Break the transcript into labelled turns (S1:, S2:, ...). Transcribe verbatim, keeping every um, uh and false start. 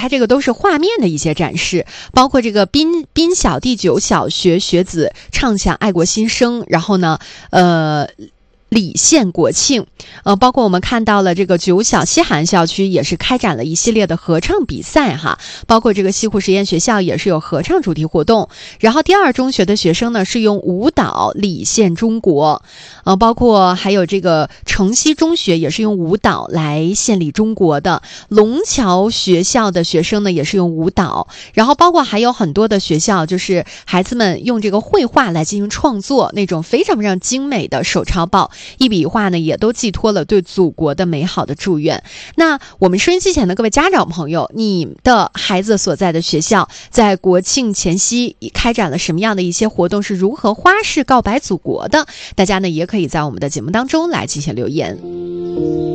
S1: 它这个都是画面的一些展示，包括这个滨滨小第九小学学子唱响爱国新生，然后呢，呃。礼献国庆，呃，包括我们看到了这个九小西海岸校区也是开展了一系列的合唱比赛哈，包括这个西湖实验学校也是有合唱主题活动，然后第二中学的学生呢是用舞蹈礼献中国，呃，包括还有这个城西中学也是用舞蹈来献礼中国的，龙桥学校的学生呢也是用舞蹈，然后包括还有很多的学校就是孩子们用这个绘画来进行创作，那种非常非常精美的手抄报。一笔一画呢，也都寄托了对祖国的美好的祝愿。那我们收音机前的各位家长朋友，你的孩子所在的学校在国庆前夕开展了什么样的一些活动，是如何花式告白祖国的？大家呢也可以在我们的节目当中来进行留言。